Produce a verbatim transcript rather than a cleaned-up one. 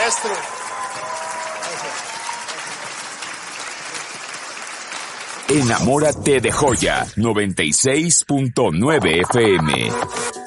maestro. Enamórate de Joya noventa y seis punto nueve F M.